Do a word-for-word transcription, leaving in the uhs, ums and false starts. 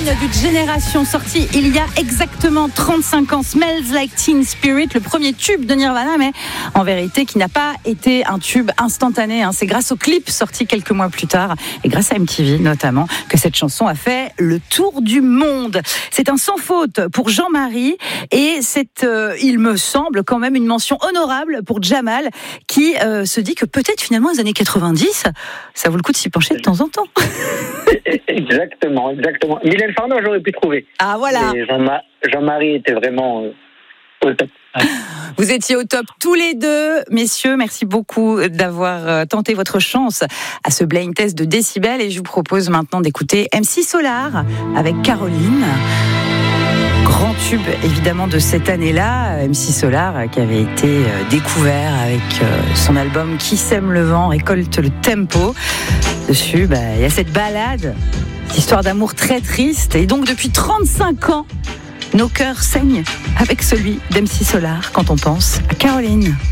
d'une génération, sorti il y a exactement trente-cinq ans. Smells Like Teen Spirit, le premier tube de Nirvana, mais en vérité qui n'a pas été un tube instantané. Hein. C'est grâce au clip sorti quelques mois plus tard, et grâce à M T V notamment, que cette chanson a fait le tour du monde. C'est un sans faute pour Jean-Marie, et c'est, euh, il me semble, quand même une mention honorable pour Jamal, qui euh, se dit que peut-être finalement les années quatre-vingt-dix, ça vaut le coup de s'y pencher de temps en temps. Exactement, exactement. Mylène Farmer, j'aurais pu trouver. Ah voilà. Et Jean- Jean-Marie était vraiment euh, au top. Vous étiez au top tous les deux, messieurs. Merci beaucoup d'avoir tenté votre chance à ce blind test de décibels. Et je vous propose maintenant d'écouter M C Solar avec Caroline. Grand tube évidemment de cette année-là, M C Solar qui avait été découvert avec son album Qui sème le vent récolte le tempo. Dessus, bah, il y a cette balade, cette histoire d'amour très triste. Et donc depuis trente-cinq ans, nos cœurs saignent avec celui d'M C Solar quand on pense à Caroline.